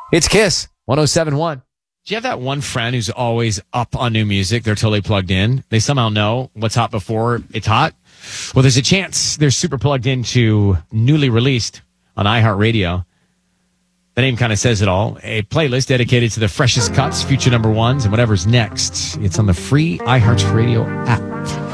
It's Kiss 107.1. Do you have that one friend who's always up on new music? They're totally plugged in. They somehow know what's hot before it's hot. Well, there's a chance they're super plugged into newly released on iHeartRadio. The name kind of says it all. A playlist dedicated to the freshest cuts, future number ones, and whatever's next. It's on the free iHeartRadio app.